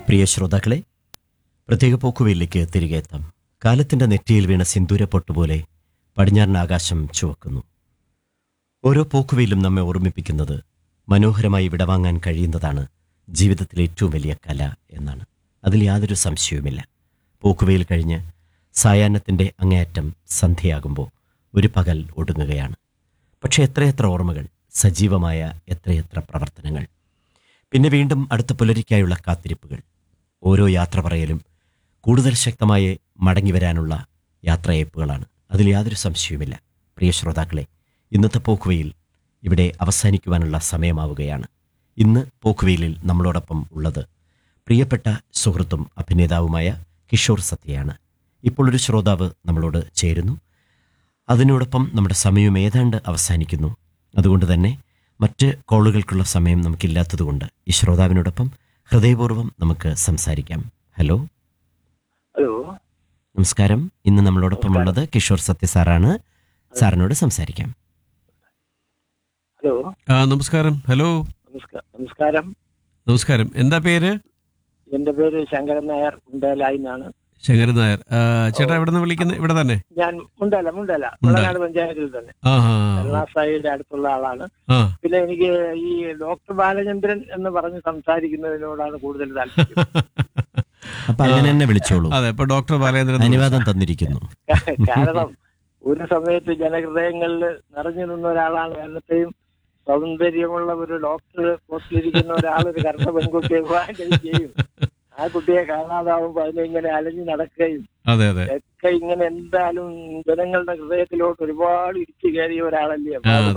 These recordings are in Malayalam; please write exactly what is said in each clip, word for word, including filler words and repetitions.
പ്രിയ ശ്രോതാക്കളെ, പ്രത്യേക പോക്കുവയിലേക്ക് തിരികെ എത്താം. കാലത്തിൻ്റെ നെറ്റിയിൽ വീണ സിന്ദൂര പൊട്ടുപോലെ പടിഞ്ഞാറൻ ആകാശം ചുവക്കുന്നു. ഓരോ പോക്കുവയിലും നമ്മെ ഓർമ്മിപ്പിക്കുന്നത് മനോഹരമായി വിടവാങ്ങാൻ കഴിയുന്നതാണ് ജീവിതത്തിലെ ഏറ്റവും വലിയ കല എന്നാണ്. അതിൽ യാതൊരു സംശയവുമില്ല. പോക്കുവയിൽ കഴിഞ്ഞ് സായാഹ്നത്തിൻ്റെ അങ്ങേയറ്റം സന്ധ്യയാകുമ്പോൾ ഒരു പകൽ ഒടുങ്ങുകയാണ്. പക്ഷേ എത്രയെത്ര ഓർമ്മകൾ, സജീവമായ എത്രയെത്ര പ്രവർത്തനങ്ങൾ, പിന്നെ വീണ്ടും അടുത്ത പുലരിക്കായുള്ള കാത്തിരിപ്പുകൾ. ഓരോ യാത്ര പറയലും കൂടുതൽ ശക്തമായി മടങ്ങി വരാനുള്ള യാത്രയയപ്പുകളാണ്. അതിൽ യാതൊരു സംശയവുമില്ല. പ്രിയ ശ്രോതാക്കളെ, ഇന്നത്തെ പോക്കുവയിൽ ഇവിടെ അവസാനിക്കുവാനുള്ള സമയമാവുകയാണ്. ഇന്ന് പോക്കുവെയിലിൽ നമ്മളോടൊപ്പം ഉള്ളത് പ്രിയപ്പെട്ട സുഹൃത്തും അഭിനേതാവുമായ കിഷോർ സത്യയാണ്. ഇപ്പോൾ ഒരു ശ്രോതാവ് നമ്മളോട് ചേരുന്നു. അതിനോടൊപ്പം നമ്മുടെ സമയം ഏതാണ്ട് അവസാനിക്കുന്നു. അതുകൊണ്ട് തന്നെ മറ്റ് കോളുകൾക്കുള്ള സമയം നമുക്കില്ലാത്തതുകൊണ്ട് ഈ ശ്രോതാവിനോടൊപ്പം ഹൃദയപൂർവ്വം നമുക്ക് സംസാരിക്കാം. ഹലോ ഹലോ നമസ്കാരം. ഇന്ന് നമ്മളോടൊപ്പം ഉള്ളത് കിഷോർ സത്യ സാറാണ്. സാറിനോട് സംസാരിക്കാം. ഹലോ ആ നമസ്കാരം. ഹലോ നമസ്കാരം. നമസ്കാരം. എന്താ പേര്? എന്റെ പേര് ശങ്കരൻ നായർ, മുണ്ടേലായി എന്നാണ്. ശങ്കരൻ നായർ. ചേട്ടാ എവിടെ നിന്ന് വിളിക്കുന്നത്? ഇവിടെ തന്നെ? ഞാൻ മുണ്ടേല മുണ്ടേല മുണ്ടനാട് പഞ്ചായത്തിൽ തന്നെ, എറണാകുളത്തിന്റെ അടുത്തുള്ള ആളാണ്. പിന്നെ എനിക്ക് ഈ ഡോക്ടർ ബാലചന്ദ്രൻ എന്ന് പറഞ്ഞ് സംസാരിക്കുന്നതിനോടാണ് കൂടുതൽ താല്പര്യം. അപ്പൊ അങ്ങനെ തന്നെ വിളിച്ചോളൂ. അതെ, ഇപ്പൊ ഡോക്ടർ ബാലചന്ദ്രൻ അനുവാദം തന്നിരിക്കുന്നു. കാരണം ഒരു സമയത്ത് ജനഹൃദയങ്ങളിൽ നിറഞ്ഞു നിന്ന ഒരാളാണ്. കാരണത്തെയും സൗന്ദര്യമുള്ള ഒരു ഡോക്ടർ പോസ്റ്റിലിരിക്കുന്ന ഒരാൾ ഒരു കറുത്ത പെൺകുട്ടിയെ വിവാഹം കഴിക്കുകയും ആ കുട്ടിയെ കാണാതാവുമ്പോ അതിനിങ്ങനെ അലഞ്ഞു നടക്കുകയും ഒക്കെ ഇങ്ങനെ എന്തായാലും ജനങ്ങളുടെ ഹൃദയത്തിലോട്ട് ഒരുപാട് ഇടിച്ചു കയറിയ ഒരാളല്ലേ.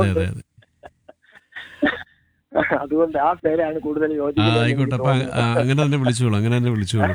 അതുകൊണ്ട് ആ പേരാണ് കൂടുതൽ യോജിക്കുന്നത്. അങ്ങനെ തന്നെ വിളിച്ചോളൂ, അങ്ങനെ തന്നെ വിളിച്ചോളൂ.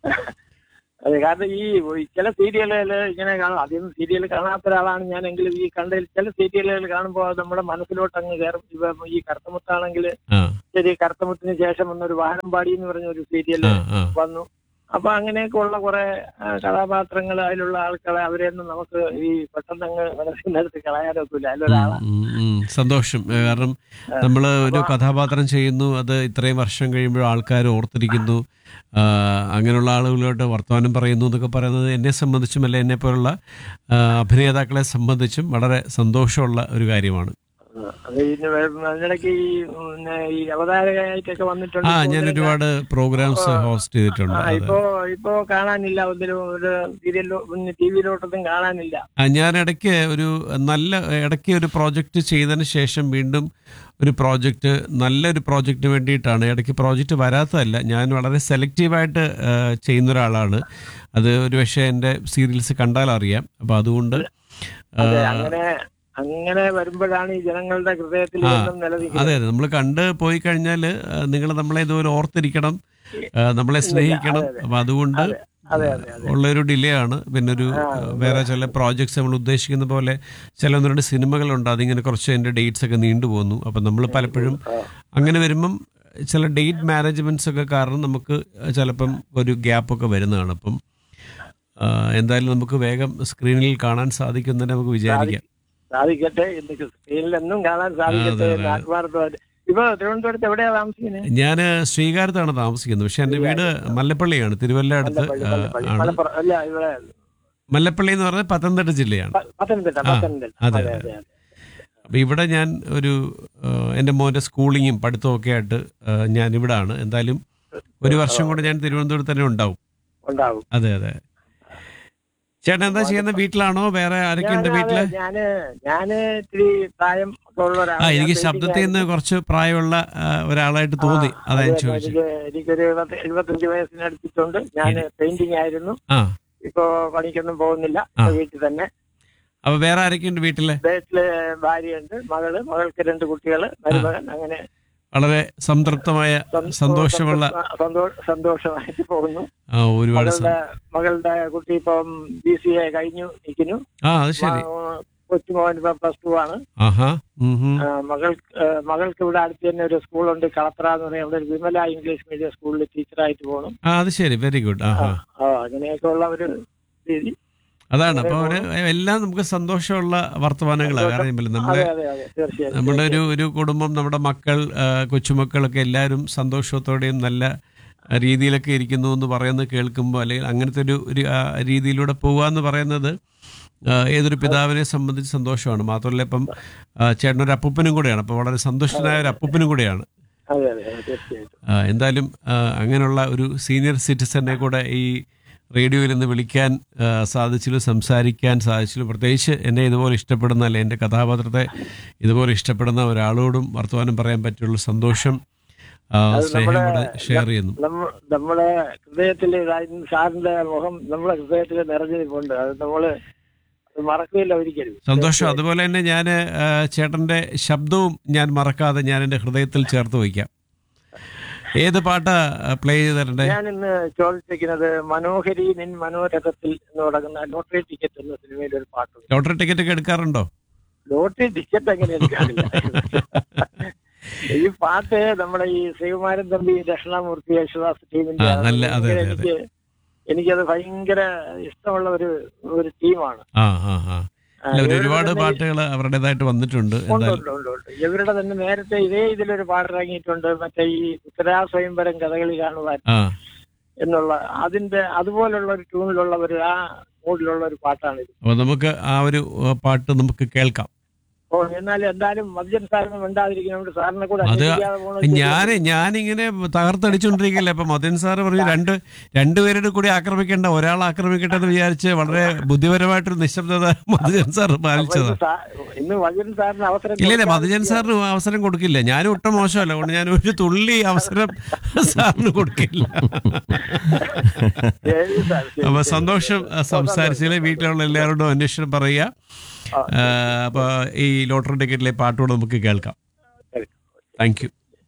അതെ, കാരണം ഈ ചില സീരിയലുകൾ ഇങ്ങനെ കാണും. ആദ്യം സീരിയൽ കാണാത്ത ഒരാളാണ് ഞാൻ, എങ്കിലും ഈ കണ്ട ചില സീരിയലുകൾ കാണുമ്പോൾ നമ്മുടെ മനസ്സിലോട്ട് അങ്ങ് കയറും. ഇപ്പൊ ഈ കറുത്തമുത്താണെങ്കിൽ ശരി, കറുത്തമുത്തിന് ശേഷം വന്നൊരു വാനമ്പാടി എന്ന് പറഞ്ഞ ഒരു സീരിയൽ വന്നു. അപ്പൊ അങ്ങനെയൊക്കെ ഉള്ള കുറെ കഥാപാത്രങ്ങൾ, അതിലുള്ള ആൾക്കാരെ അവരെയൊന്നും നമുക്ക് ഈ പെട്ടെന്ന് അങ്ങ് മനസ്സിനടുത്ത് കളയാനൊക്കില്ല. അതിലൊരാളാണ്. സന്തോഷം. കാരണം നമ്മൾ ഒരു കഥാപാത്രം ചെയ്യുന്നു, അത് ഇത്രയും വർഷം കഴിയുമ്പോൾ ആൾക്കാർ ഓർത്തിരിക്കുന്നു, അങ്ങനെയുള്ള ആളുകളോട്ട് വർത്തമാനം പറയുന്നു എന്നൊക്കെ പറയുന്നത് എന്നെ സംബന്ധിച്ചും അല്ലെ എന്നെ പോലുള്ള അഭിനേതാക്കളെ സംബന്ധിച്ചും വളരെ സന്തോഷമുള്ള ഒരു കാര്യമാണ്. അതിനിടയ്ക്ക് ഈ അവതാരകയായിട്ടൊക്കെ വന്നിട്ടുണ്ട്. ആ, ഞാൻ ഒരുപാട് പ്രോഗ്രാംസ് ഹോസ്റ്റ് ചെയ്തിട്ടുണ്ട്. ഇപ്പോ ഇപ്പോ കാണാനില്ല, ഒന്നിലും ഒരു സീരിയലിലോ ടി വിയിലോട്ടൊന്നും കാണാനില്ല. ഞാൻ ഇടയ്ക്ക് ഒരു നല്ല ഇടയ്ക്ക് ഒരു പ്രോജക്റ്റ് ചെയ്തതിന് ശേഷം വീണ്ടും ഒരു പ്രോജക്റ്റ്, നല്ലൊരു പ്രോജക്റ്റ് വേണ്ടിയിട്ടാണ്. ഇടയ്ക്ക് പ്രോജക്റ്റ് വരാത്തതല്ല, ഞാൻ വളരെ സെലക്റ്റീവായിട്ട് ചെയ്യുന്ന ഒരാളാണ്. അത് ഒരു പക്ഷേ എൻ്റെ സീരിയൽസ് കണ്ടാൽ അറിയാം. അപ്പം അതുകൊണ്ട് അങ്ങനെ അങ്ങനെ വരുമ്പോഴാണ് ഈ ജനങ്ങളുടെ ഹൃദയത്തിൽ നിലനിൽക്കുന്നത്. അതെ അതെ, നമ്മൾ കണ്ട് പോയി കഴിഞ്ഞാൽ നിങ്ങൾ നമ്മളെ ഇതുപോലെ ഓർത്തിരിക്കണം, നമ്മളെ സ്നേഹിക്കണം. അപ്പം അതുകൊണ്ട് ഉള്ളൊരു ഡിലേ ആണ്. പിന്നെ ഒരു വേറെ ചില പ്രോജക്ട്സ് നമ്മൾ ഉദ്ദേശിക്കുന്ന പോലെ ചില ഒന്ന് രണ്ട് സിനിമകളുണ്ട്, അതിങ്ങനെ കുറച്ച് അതിൻ്റെ ഡേറ്റ്സ് ഒക്കെ നീണ്ടുപോകുന്നു. അപ്പം നമ്മൾ പലപ്പോഴും അങ്ങനെ വരുമ്പം ചില ഡേറ്റ് മാനേജ്മെൻറ്റ്സ് ഒക്കെ കാരണം നമുക്ക് ചിലപ്പം ഒരു ഗ്യാപ്പൊക്കെ വരുന്നതാണ്. അപ്പം എന്തായാലും നമുക്ക് വേഗം സ്ക്രീനിൽ കാണാൻ സാധിക്കുന്നതിന് നമുക്ക് വിചാരിക്കാം. സാധിക്കട്ടെ, സ്ക്രീനിലെന്നും കാണാൻ സാധിക്കട്ടെ. ഇപ്പൊ തിരുവനന്തപുരത്ത് എവിടെയാ താമസിക്കുന്നത്? ഞാൻ ശ്രീകാര്യത്താണ് താമസിക്കുന്നത്. പക്ഷെ എന്റെ വീട് മല്ലപ്പള്ളിയാണ്, തിരുവല്ല അടുത്ത് ആണ്. മല്ലപ്പള്ളി എന്ന് പറഞ്ഞാൽ പത്തനംതിട്ട ജില്ലയാണ്. അതെ അതെ. അപ്പൊ ഇവിടെ ഞാൻ ഒരു എന്റെ മോന്റെ സ്കൂളിങ്ങും പഠിത്തവും ഒക്കെ ആയിട്ട് ഞാൻ ഇവിടെ ആണ്. എന്തായാലും ഒരു വർഷം കൊണ്ട് ഞാൻ തിരുവനന്തപുരത്ത് തന്നെ ഉണ്ടാവും. അതെ അതെ. ചേട്ടൻ എന്താ ചെയ്യുന്നത്? വീട്ടിലാണോ? വേറെ ആരൊക്കെ ഉണ്ട് വീട്ടില്? ഞാന് ഞാന് ഇത്തിരി പ്രായം ആ എനിക്ക് ശബ്ദത്തിൽ നിന്ന് കുറച്ച് പ്രായമുള്ള ഒരാളായിട്ട് തോന്നി, അതാ ഞാൻ ചോദിച്ചത്. എനിക്കൊരു എഴുപത്തഞ്ച് വയസ്സിനടുത്തിട്ടുണ്ട്. ഞാൻ പെയിന്റിംഗ് ആയിരുന്നു. ഇപ്പൊ പണിക്കൊന്നും പോകുന്നില്ല, വീട്ടിൽ തന്നെ. അപ്പൊ വേറെ ആരൊക്കെ ഉണ്ട് വീട്ടില്? വീട്ടില് ഭാര്യയുണ്ട്, മകള്, മകൾക്ക് രണ്ട് കുട്ടികള്, മരുമകൻ. അങ്ങനെ വളരെ സംതൃപ്തമായ സന്തോഷമുള്ള സന്തോഷമായിട്ട് പോകുന്നു. ഒരുപാട് മകളുടെ കുട്ടി ഇപ്പം ബി സി എ കഴിഞ്ഞു നിൽക്കുന്നു. ആ അത് ശരി. കൊച്ചുമോൻ ഇപ്പൊ പ്ലസ് ടു ആണ്. മകൾ മകൾക്ക് ഇവിടെ അടുത്ത് തന്നെ ഒരു സ്കൂളുണ്ട്, കളത്ര എന്ന് പറയുന്ന, അവിടെ ഒരു വിമല ഇംഗ്ലീഷ് മീഡിയം സ്കൂളിൽ ടീച്ചറായിട്ട് പോകണം. അത് ശരി, വെരി ഗുഡ്. അങ്ങനെയൊക്കെ ഉള്ള ഒരു രീതി. അതാണ്. അപ്പൊ അവര് എല്ലാം നമുക്ക് സന്തോഷമുള്ള വർത്തമാനങ്ങളാണ്. കാരണം നമ്മളെ നമ്മുടെ ഒരു ഒരു കുടുംബം, നമ്മുടെ മക്കൾ, കൊച്ചുമക്കളൊക്കെ എല്ലാവരും സന്തോഷത്തോടെയും നല്ല രീതിയിലൊക്കെ ഇരിക്കുന്നു എന്ന് പറയുന്നത് കേൾക്കുമ്പോൾ, അല്ലെങ്കിൽ അങ്ങനത്തെ ഒരു ഒരു ആ രീതിയിലൂടെ പോകുക എന്ന് പറയുന്നത് ആ, ഏതൊരു പിതാവിനെ സംബന്ധിച്ച് സന്തോഷമാണ്. മാത്രമല്ല ഇപ്പം ആ, ചേട്ടനൊരു അപ്പൂപ്പനും കൂടെയാണ്, അപ്പോൾ വളരെ സന്തുഷ്ടനായ ഒരു അപ്പൂപ്പനും കൂടെയാണ്. അതെ അതെ അതെ, തീർച്ചയായിട്ടും. ആ, എന്തായാലും ആ, അങ്ങനെയുള്ള ഒരു സീനിയർ സിറ്റിസനെ കൂടെ ഈ റേഡിയോയിൽ നിന്ന് വിളിക്കാൻ ആ, സാധിച്ചതിലും സംസാരിക്കാൻ സാധിച്ചതിലും, പ്രത്യേകിച്ച് എന്നെ ഇതുപോലെ ഇഷ്ടപ്പെടുന്ന, അല്ലെ എൻ്റെ കഥാപാത്രത്തെ ഇതുപോലെ ഇഷ്ടപ്പെടുന്ന ഒരാളോടും വർത്തമാനം പറയാൻ പറ്റിയുള്ള സന്തോഷം, ആ, അത് സ്നേഹം നമ്മുടെ കൂടെ ഷെയർ ചെയ്യുന്നു. നമ്മ- നമ്മുടെ ഹൃദയത്തിൽ സാറിന്റെ മുഖം നമ്മുടെ ഹൃദയത്തിൽ നിറഞ്ഞിരിപ്പുണ്ട്. അത് നമ്മള് അത് മറക്കുകയില്ല ഒരിക്കലും. സന്തോഷം. അതുപോലെ തന്നെ ഞാൻ ചേട്ടൻ്റെ ശബ്ദവും ഞാൻ മറക്കാതെ ഞാൻ എൻ്റെ ഹൃദയത്തിൽ ചേർത്ത് വയ്ക്കാം. ഏത് പാട്ടാ പ്ലേ ചെയ്ത് തരണ്ടേ? ഞാൻ ഇന്ന് ചോദിച്ചിരിക്കുന്നത് മനോഹരി നിൻ മനോരഥത്തിൽ എന്ന് തുടങ്ങുന്ന ലോട്ടറി ടിക്കറ്റ് എന്ന സിനിമയിൽ ഒരു പാട്ടുണ്ട്. ലോട്ടറി ടിക്കറ്റ് ഒക്കെ എടുക്കാറുണ്ടോ? ലോട്ടറി ടിക്കറ്റ് എങ്ങനെ എടുക്കാറില്ല. ഈ പാട്ട് നമ്മുടെ ഈ ശ്രീകുമാരൻ തമ്പി, ദക്ഷിണാമൂർത്തി, യേശുദാസ് ടീമിന്റെ ആ, നല്ല, അതെ, അതെ, അതെ. എനിക്ക് എനിക്കത് ഭയങ്കര ഇഷ്ടമുള്ള ഒരു ഒരു ടീമാണ്. ആ ആ ആ അല്ല, ഒരു ഒരുപാട് പാട്ടുകൾ അവരുടേതായിട്ട് വന്നിട്ടുണ്ട്. ഉണ്ട് എന്തായാലും ഉണ്ട് ഉണ്ട് ഉണ്ട്. ഇവരുടെ തന്നെ നേരത്തെ ഇതേ ഇതിലൊരു പാട്ടിറങ്ങിയിട്ടുണ്ട്, മറ്റേ ഈ ഉത്തരാ സ്വയംവരം കഥകളി കാണുവാൻ ആ എന്നുള്ള അതിന്റെ അതുപോലുള്ള ഒരു ട്യൂണിലുള്ള ഒരു ആ മൂഡിലുള്ള ഒരു പാട്ടാണിത്. അപ്പോൾ നമുക്ക് ആ ഒരു ആ, പാട്ട് നമുക്ക് കേൾക്കാം. ഓ, എന്നാൽ എന്തായാലും മദ്യൻ സാറിന് മിണ്ടാതിരിക്കുന്നുണ്ട്. സാറിനെ കൂടെ അത് അന്വേഷിക്കാതെ പോണത് ഞാൻ ഞാനിങ്ങനെ തകർത്തടിച്ചോണ്ടിരിക്കല്ലേ. അപ്പൊ മദൻ സാറ് പറഞ്ഞു രണ്ട് രണ്ടുപേരുടെ കൂടി ആക്രമിക്കേണ്ട, ഒരാൾ ആക്രമിക്കട്ടെ എന്ന് വിചാരിച്ച് വളരെ ബുദ്ധിപരമായിട്ടൊരു നിശബ്ദത മധുജൻ സാർ പാലിച്ചതാ. സാ- ഇന്ന് മദ്യൻ സാറിന് അവസരം ഇല്ല ഇല്ല, കൊടുക്കാതെ മധുജൻ സാറിന് അവസരം കൊടുക്കില്ല. ഞാനും ഒട്ടും മോശമല്ല, അതുകൊണ്ട് ഞാൻ ഒരു തുള്ളി അവസരം സാറിന് കൊടുക്കില്ല. ശരി സാർ, ശരി, അപ്പൊ ശരി. സന്തോഷം സംസാരിച്ചതിൽ വീട്ടിലുള്ള എല്ലാവരോടും അന്വേഷണം പറയുക. ആ, അപ്പൊ ഈ ലോട്ടറി ടിക്കറ്റിലെ പാട്ടുകൂടെ നമുക്ക് കേൾക്കാം. ശരി. Thank you.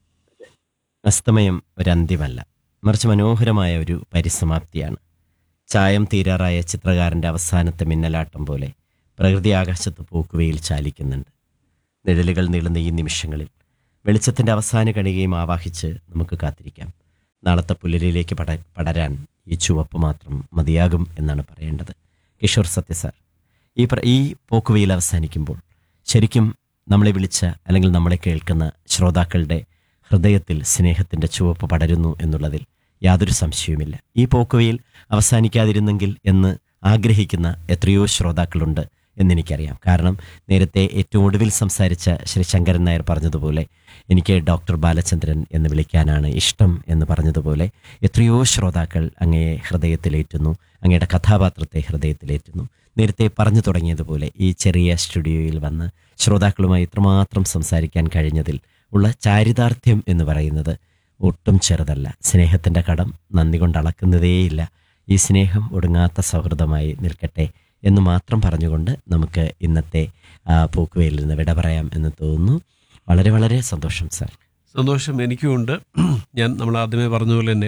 അസ്തമയം ഒരു അന്ത്യമല്ല, മറിച്ച് മനോഹരമായ ഒരു പരിസമാപ്തിയാണ്. ചായം തീരാറായ ചിത്രകാരൻ്റെ അവസാനത്തെ മിന്നലാട്ടം പോലെ പ്രകൃതി ആകാശത്ത് പോക്കുവയിൽ ചാലിക്കുന്നുണ്ട്. നിഴലുകൾ നീളുന്ന ഈ നിമിഷങ്ങളിൽ വെളിച്ചത്തിൻ്റെ അവസാന കണികയും ആവാഹിച്ച് നമുക്ക് കാത്തിരിക്കാം. നാളത്തെ പുലരിയിലേക്ക് പട പടരാൻ ഈ ചുവപ്പ് മാത്രം മതിയാകും എന്നാണ് പറയേണ്ടത്. കിഷോർ സത്യ സാർ, ഈ പ്ര ഈ പോക്കുവയിൽ അവസാനിക്കുമ്പോൾ ശരിക്കും നമ്മളെ വിളിച്ച അല്ലെങ്കിൽ നമ്മളെ കേൾക്കുന്ന ശ്രോതാക്കളുടെ ഹൃദയത്തിൽ സ്നേഹത്തിൻ്റെ ചുവപ്പ് പടരുന്നു എന്നുള്ളതിൽ യാതൊരു സംശയവുമില്ല. ഈ പോക്കുവയിൽ അവസാനിക്കാതിരുന്നെങ്കിൽ എന്ന് ആഗ്രഹിക്കുന്ന എത്രയോ ശ്രോതാക്കളുണ്ട് എന്നെനിക്കറിയാം. കാരണം നേരത്തെ ഏറ്റവും ഒടുവിൽ സംസാരിച്ച ശ്രീ ശങ്കരൻ നായർ പറഞ്ഞതുപോലെ എനിക്ക് ഡോക്ടർ ബാലചന്ദ്രൻ എന്ന് വിളിക്കാനാണ് ഇഷ്ടം എന്ന് പറഞ്ഞതുപോലെ എത്രയോ ശ്രോതാക്കൾ അങ്ങയെ ഹൃദയത്തിലേറ്റുന്നു, അങ്ങയുടെ കഥാപാത്രത്തെ ഹൃദയത്തിലേറ്റുന്നു. നേരത്തെ പറഞ്ഞു തുടങ്ങിയതുപോലെ ഈ ചെറിയ സ്റ്റുഡിയോയിൽ വന്ന് ശ്രോതാക്കളുമായി ഇത്രമാത്രം സംസാരിക്കാൻ കഴിഞ്ഞതിൽ ഉള്ള ചാരിതാർത്ഥ്യം എന്ന് പറയുന്നത് ഒട്ടും ചെറുതല്ല. സ്നേഹത്തിൻ്റെ കടം നന്ദി കൊണ്ട് അളക്കുന്നതേയില്ല. ഈ സ്നേഹം ഒടുങ്ങാത്ത സൗഹൃദമായി നിൽക്കട്ടെ എന്ന് മാത്രം പറഞ്ഞുകൊണ്ട് നമുക്ക് ഇന്നത്തെ പോക്കുവയിൽ നിന്ന് വിട പറയാം എന്ന് തോന്നുന്നു. വളരെ വളരെ സന്തോഷം സാർ. സന്തോഷം എനിക്കുമുണ്ട്. ഞാൻ നമ്മൾ ആദ്യമേ പറഞ്ഞതുപോലെ തന്നെ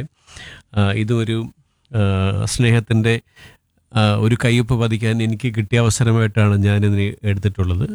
ഇതൊരു സ്നേഹത്തിൻ്റെ ഒരു കയ്യൊപ്പ് പതിക്കാൻ എനിക്ക് കിട്ടിയ അവസരമായിട്ടാണ് ഞാനിതിനെ എടുത്തിട്ടുള്ളത്.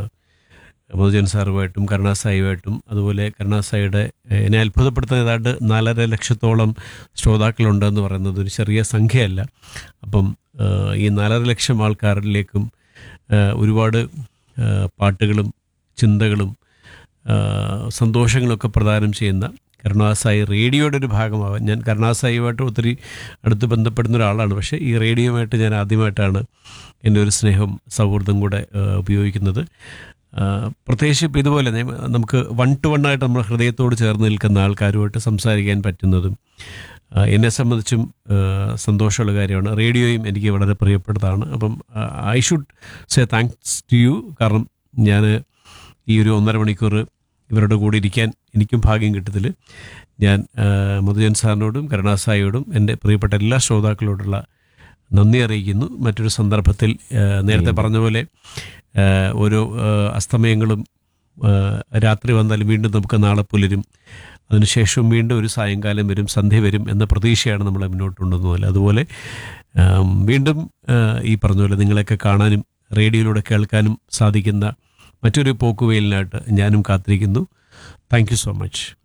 മധുജൻ സാറുമായിട്ടും കരുണാസായിയുമായിട്ടും. അതുപോലെ കരുണാസായിയുടെ എന്നെ അത്ഭുതപ്പെടുത്തുന്ന ഏതാണ്ട് നാലര ലക്ഷത്തോളം ശ്രോതാക്കളുണ്ടെന്ന് പറയുന്നത് ഒരു ചെറിയ സംഖ്യയല്ല. അപ്പം ഈ നാലര ലക്ഷം ആൾക്കാരിലേക്കും ഒരുപാട് പാട്ടുകളും ചിന്തകളും സന്തോഷങ്ങളൊക്കെ പ്രദാനം ചെയ്യുന്ന കരുണാസായി റേഡിയോയുടെ ഒരു ഭാഗമാവാൻ, ഞാൻ കരുണാസായിയുമായിട്ട് ഒത്തിരി അടുത്ത് ബന്ധപ്പെടുന്ന ഒരാളാണ്. പക്ഷേ ഈ റേഡിയോയുമായിട്ട് ഞാൻ ആദ്യമായിട്ടാണ് എൻ്റെ ഒരു സ്നേഹം സൗഹൃദം കൂടെ ഉപയോഗിക്കുന്നത്. പ്രത്യേകിച്ച് ഇപ്പം ഇതുപോലെ നമുക്ക് വൺ ടു വൺ ആയിട്ട് നമ്മുടെ ഹൃദയത്തോട് ചേർന്ന് നിൽക്കുന്ന ആൾക്കാരുമായിട്ട് സംസാരിക്കാൻ പറ്റുന്നതും എന്നെ സംബന്ധിച്ചും സന്തോഷമുള്ള കാര്യമാണ്. റേഡിയോയും എനിക്ക് വളരെ പ്രിയപ്പെട്ടതാണ്. അപ്പം I should say thanks to you. കാരണം ഞാൻ ഈ ഒരു ഒന്നര മണിക്കൂർ ഇവരുടെ കൂടെ ഇരിക്കാൻ എനിക്കും ഭാഗ്യം കിട്ടത്തിൽ ഞാൻ മധുജൻ സാറിനോടും കരുണാസായിയോടും എൻ്റെ പ്രിയപ്പെട്ട എല്ലാ ശ്രോതാക്കളോടുള്ള നന്ദി അറിയിക്കുന്നു. മറ്റൊരു സന്ദർഭത്തിൽ നേരത്തെ പറഞ്ഞ പോലെ ഓരോ അസ്തമയങ്ങളും രാത്രി വന്നാലും വീണ്ടും നമുക്ക് നാളെ പുലരും, അതിനുശേഷം വീണ്ടും ഒരു സായങ്കാലം വരും, സന്ധ്യ വരും എന്ന പ്രതീക്ഷയാണ് നമ്മളെ മുന്നോട്ട് കൊണ്ടുവന്നത്. അതുപോലെ വീണ്ടും ഈ പറഞ്ഞ പോലെ നിങ്ങളെയൊക്കെ കാണാനും റേഡിയോയിലൂടെ കേൾക്കാനും സാധിക്കുന്ന മറ്റൊരു പോക്കുവെയിലിനായിട്ട് ഞാനും കാത്തിരിക്കുന്നു. Thank you so much.